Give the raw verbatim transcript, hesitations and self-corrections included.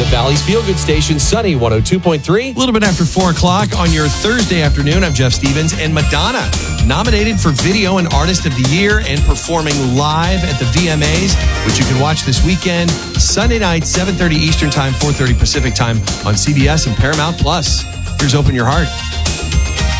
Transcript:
The Valley's Feel Good Station, Sunny one oh two point three. A little bit after four o'clock on your Thursday afternoon, I'm Jeff Stevens, and Madonna, nominated for Video and Artist of the Year and performing live at the V M As, which you can watch this weekend, Sunday night, seven thirty Eastern Time, four thirty Pacific Time on C B S and Paramount Plus. Here's Open Your Heart.